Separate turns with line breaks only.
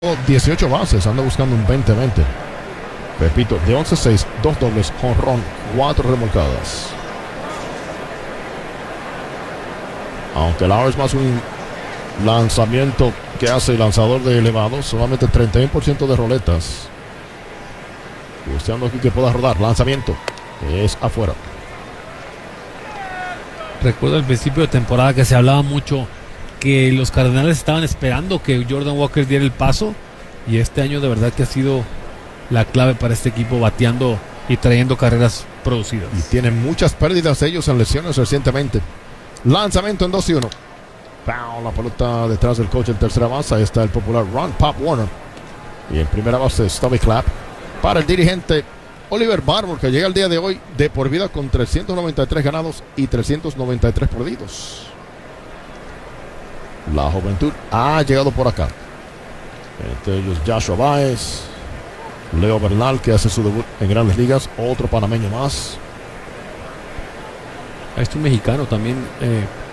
18 bases, anda buscando un 20-20. Repito, de 11-6, 2 dobles, jonrón, 4 remolcadas. Aunque Lauer es más un lanzamiento que hace lanzador de elevado, solamente 31% de roletas. Buscando aquí que pueda rodar. Lanzamiento es afuera.
Recuerdo al principio de temporada que se hablaba mucho que los Cardenales estaban esperando que Jordan Walker diera el paso, y este año de verdad que ha sido la clave para este equipo, bateando y trayendo carreras producidas.
Y tienen muchas pérdidas ellos en lesiones recientemente. Lanzamiento en 2-1. La pelota detrás del coach en tercera base. Ahí está el popular Ron Pop Warner. Y en primera base Stubby Clapp para el dirigente Oliver Barber, que llega el día de hoy de por vida con 393 ganados y 393 perdidos. La juventud ha llegado por acá. Entre ellos Joshua Baez, Leo Bernal, que hace su debut en Grandes Ligas. Otro panameño más.
Este mexicano también,